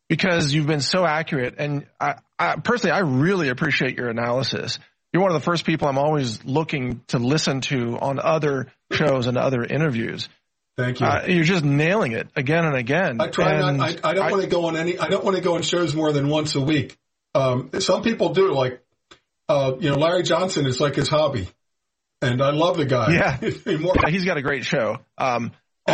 because you've been so accurate. And I personally, I really appreciate your analysis. You're one of the first people I'm always looking to listen to on other shows and other interviews. Thank you. You're just nailing it again and again. I try not. I don't want to go on I don't want to go on shows more than once a week. Some people do, like Larry Johnson is like his hobby, and I love the guy. Yeah, he's got a great show. Thank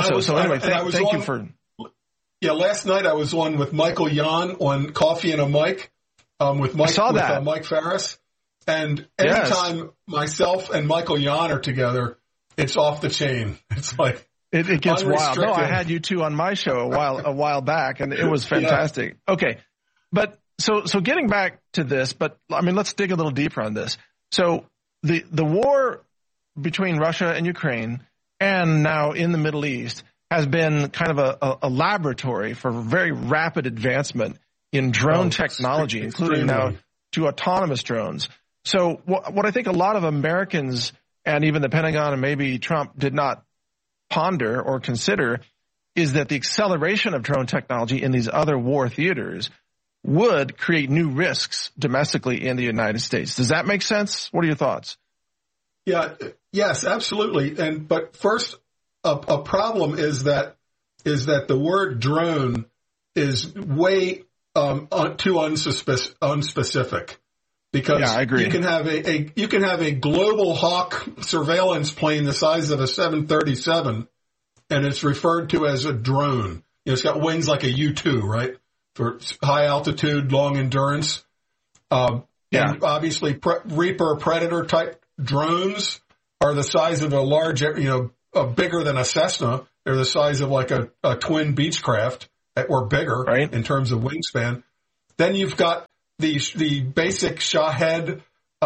you for. Yeah, last night I was on with Michael Yon on Coffee and a Mic with Mike Farris. And anytime myself and Michael Yon are together, it's off the chain. It's like it gets wild. No, I had you two on my show a while back, and it was fantastic. Yeah. Okay, but so getting back to this, but I mean, let's dig a little deeper on this. So the war between Russia and Ukraine, and now in the Middle East, has been kind of a laboratory for very rapid advancement in drone technology, including now to autonomous drones. So what I think a lot of Americans and even the Pentagon and maybe Trump did not ponder or consider is that the acceleration of drone technology in these other war theaters would create new risks domestically in the United States. Does that make sense? What are your thoughts? Yeah, yes, absolutely. But first, a problem is that the word drone is way too unspecific. Because I agree. You can have a global hawk surveillance plane the size of a 737, and it's referred to as a drone. It's got wings like a U-2, right, for high altitude, long endurance. And obviously, Reaper Predator type drones are the size of a large, bigger than a Cessna. They're the size of like a twin Beechcraft, or bigger in terms of wingspan. Then you've got the basic Shahed,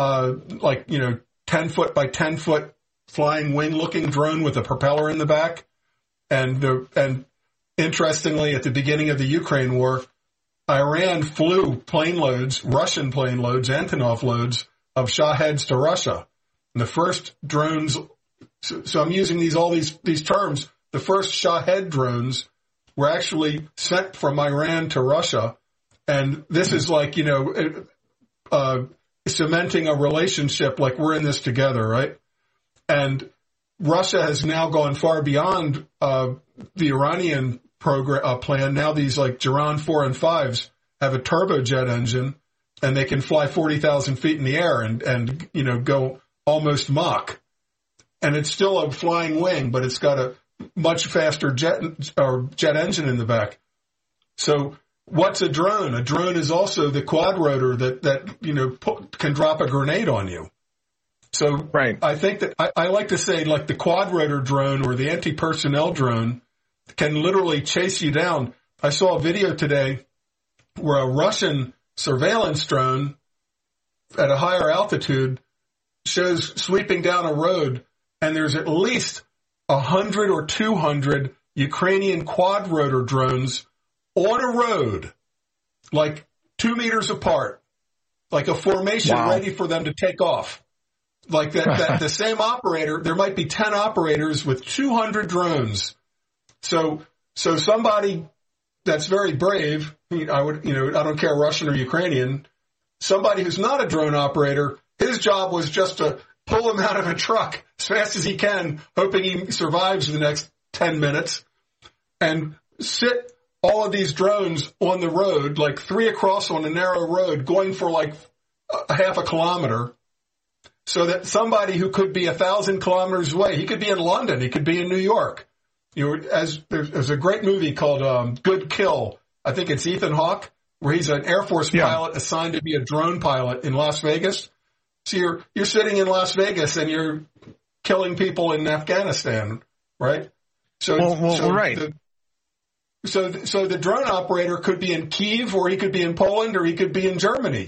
10-foot by 10-foot flying wing-looking drone with a propeller in the back. And interestingly, at the beginning of the Ukraine war, Iran flew Russian plane loads, Antonov loads of Shaheds to Russia. And the first drones, so I'm using all these terms, the first Shahed drones were actually sent from Iran to Russia. And this is like, cementing a relationship, like we're in this together, right? And Russia has now gone far beyond the Iranian plan. Now these like Jiran 4 and 5s have a turbojet engine, and they can fly 40,000 feet in the air and go almost Mach. And it's still a flying wing, but it's got a much faster jet engine in the back. So what's a drone? A drone is also the quad rotor that can drop a grenade on you. So I think that I like to say, like, the quad rotor drone or the anti-personnel drone can literally chase you down. I saw a video today where a Russian surveillance drone at a higher altitude shows sweeping down a road, and there's at least 100 or 200 Ukrainian quad rotor drones on a road, like 2 meters apart, like a formation ready for them to take off. Like that the same operator, there might be 10 operators with 200 drones. So somebody that's very brave, I don't care Russian or Ukrainian, somebody who's not a drone operator, his job was just to pull him out of a truck as fast as he can, hoping he survives the next 10 minutes, and sit all of these drones on the road, like 3 across on a narrow road, going for like a half a kilometer, so that somebody who could be 1,000 kilometers away, he could be in London, he could be in New York. There's a great movie called Good Kill. I think it's Ethan Hawke, where he's an Air Force pilot assigned to be a drone pilot in Las Vegas. So you're sitting in Las Vegas and you're killing people in Afghanistan, right? So right. So the drone operator could be in Kyiv, or he could be in Poland, or he could be in Germany.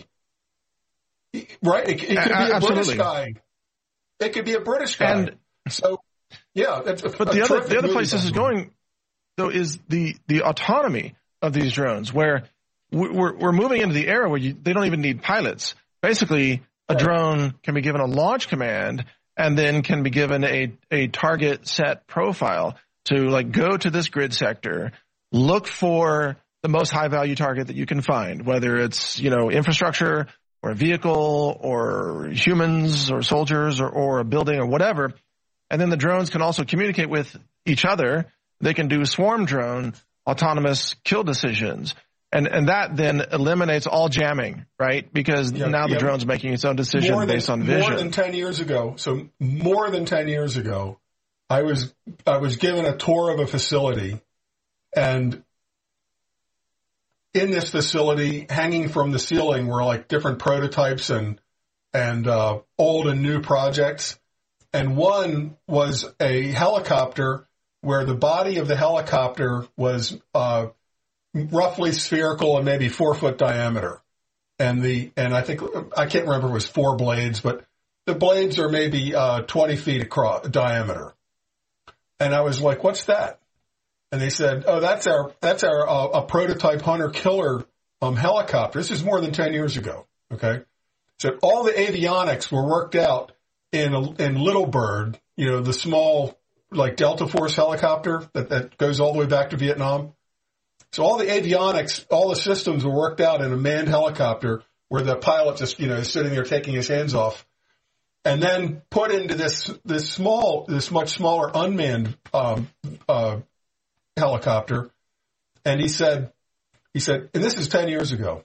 Right? It could be a British guy. It could be a British guy. And so, yeah. But the other place this is going, though, is the autonomy of these drones, where we're moving into the era where they don't even need pilots. Basically, a drone can be given a launch command and then can be given a target set profile to, like, go to this grid sector, look for the most high value target that you can find, whether it's, infrastructure or a vehicle or humans or soldiers or a building or whatever. And then the drones can also communicate with each other. They can do swarm drone autonomous kill decisions. And that then eliminates all jamming, right? Because now the drone's making its own decision based on vision. More than 10 years ago, I was given a tour of a facility, and in this facility, hanging from the ceiling were like different prototypes and old and new projects. And one was a helicopter where the body of the helicopter was roughly spherical and maybe 4-foot diameter. And I can't remember if it was 4 blades, but the blades are maybe 20 feet across diameter. And I was like, what's that? And they said, oh, that's our prototype hunter killer helicopter. This is more than 10 years ago. Okay. So all the avionics were worked out in Little Bird, the small like Delta Force helicopter that goes all the way back to Vietnam. So all the avionics, all the systems were worked out in a manned helicopter where the pilot just, is sitting there taking his hands off, and then put into this much smaller unmanned helicopter. And he said, and this is 10 years ago,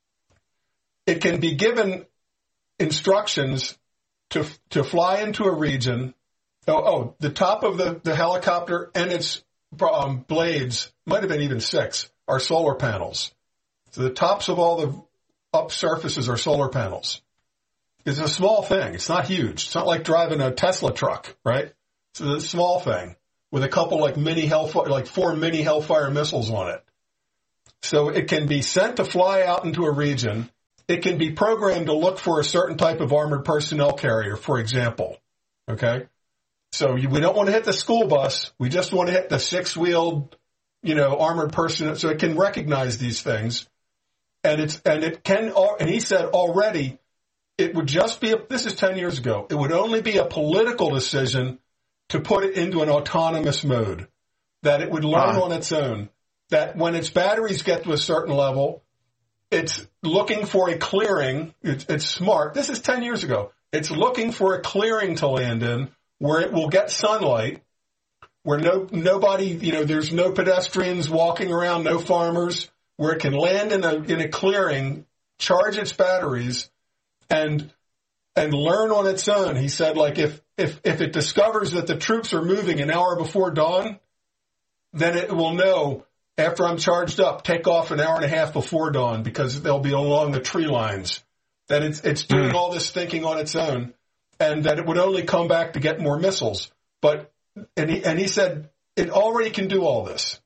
it can be given instructions to fly into a region. The top of the helicopter and its blades, might have been even 6, are solar panels. So the tops of all the up surfaces are solar panels. It's a small thing. It's not huge. It's not like driving a Tesla truck, right? So it's a small thing with a couple like 4 mini Hellfire missiles on it. So it can be sent to fly out into a region. It can be programmed to look for a certain type of armored personnel carrier, for example. Okay? So we don't want to hit the school bus. We just want to hit the 6-wheeled, armored person. So it can recognize these things. And he said already it would just be, this is 10 years ago, it would only be a political decision to put it into an autonomous mode, that it would learn on its own, that when its batteries get to a certain level, it's looking for a clearing. It's smart. This is 10 years ago. It's looking for a clearing to land in, where it will get sunlight, where nobody, there's no pedestrians walking around, no farmers, where it can land in a clearing, charge its batteries, and learn on its own. He said, like, if it discovers that the troops are moving an hour before dawn, then it will know, after I'm charged up, take off an hour and a half before dawn, because they'll be along the tree lines. That it's doing all this thinking on its own. And that it would only come back to get more missiles. And he said it already can do all this.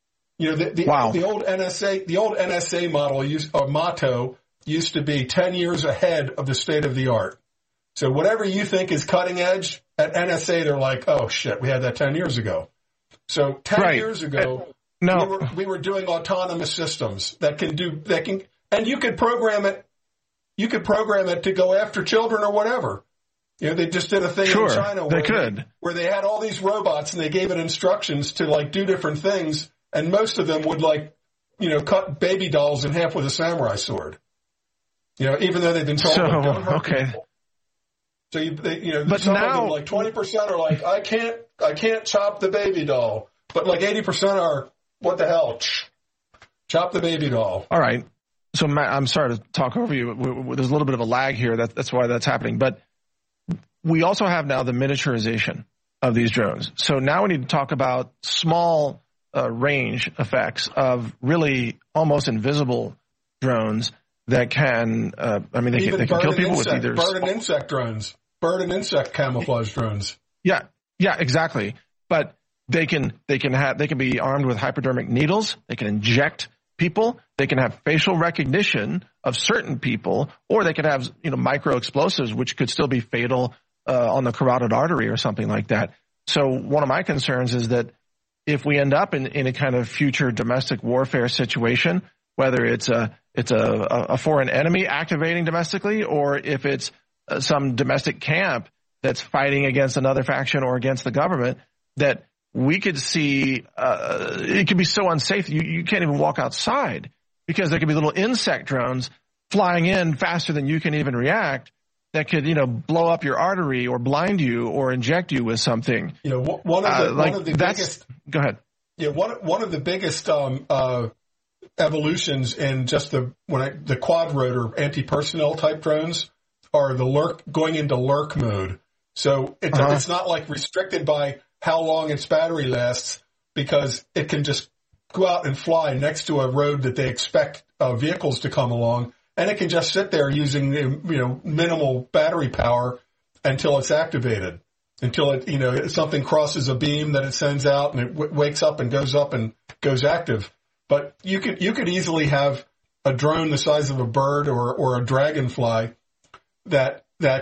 The old NSA motto used to be 10 years ahead of the state of the art. So whatever you think is cutting edge, at NSA they're like, oh shit, we had that 10 years ago. So 10 years ago, we were doing autonomous systems that can, and you could program it. You could program it to go after children or whatever. They just did a thing in China where they had all these robots, and they gave it instructions to like do different things, and most of them would cut baby dolls in half with a samurai sword. Even though they've been told don't hurt people. So but some of them, like 20% are like, I can't chop the baby doll, but like 80% are, what the hell, chop the baby doll. All right. So Matt, I'm sorry to talk over you. There's a little bit of a lag here. That's why that's happening, but we also have now the miniaturization of these drones. So now we need to talk about small range effects of really almost invisible drones that can, they can kill people with either bird and insect drones, bird and insect camouflage drones. Yeah, exactly. But they can be armed with hypodermic needles. They can inject people. They can have facial recognition of certain people, or they could have micro explosives, which could still be fatal on the carotid artery or something like that. So one of my concerns is that if we end up in a kind of future domestic warfare situation, whether it's a foreign enemy activating domestically, or if it's some domestic camp that's fighting against another faction or against the government, that we could see, it could be so unsafe. You can't even walk outside because there could be little insect drones flying in faster than you can even react that could, blow up your artery or blind you or inject you with something. One of the biggest. Go ahead. Yeah, one of the biggest evolutions in just the quadrotor anti-personnel type drones are going into lurk mode. So it's not like restricted by how long its battery lasts, because it can just go out and fly next to a road that they expect vehicles to come along, and it can just sit there using minimal battery power until it's activated, until it something crosses a beam that it sends out and it wakes up and goes active. But you could easily have a drone the size of a bird or a dragonfly that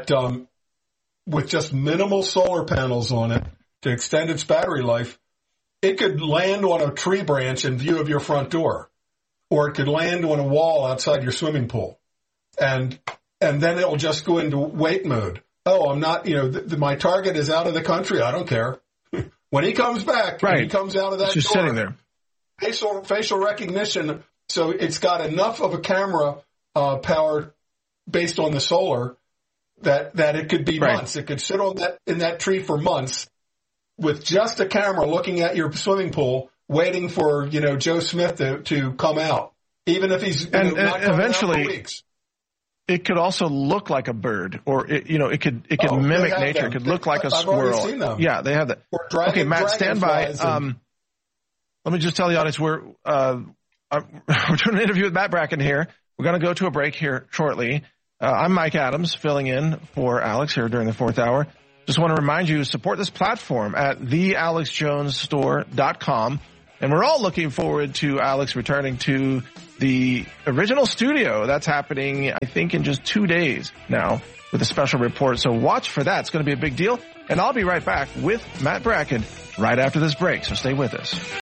with just minimal solar panels on it to extend its battery life, it could land on a tree branch in view of your front door, or it could land on a wall outside your swimming pool, and then it'll just go into wait mode. Oh, I'm not, my target is out of the country. I don't care. When he comes back, right. And he comes out of that it's just door, sitting there. Facial recognition. So it's got enough of a camera power based on the solar that it could be months. It could sit in that tree for months with just a camera looking at your swimming pool, waiting for Joe Smith to come out, even if he's not coming eventually out for weeks. It could also look like a bird, or it could mimic nature. Them. It could look like a I've squirrel. already seen them. Yeah, they have that. Okay, Matt, stand by. Let me just tell the audience we're doing an interview with Matt Bracken here. We're going to go to a break here shortly. I'm Mike Adams, filling in for Alex here during the fourth hour. Just want to remind you, support this platform at thealexjonesstore.com. And we're all looking forward to Alex returning to the original studio. That's happening, I think, in just 2 days now with a special report. So watch for that. It's going to be a big deal. And I'll be right back with Matt Bracken right after this break. So stay with us.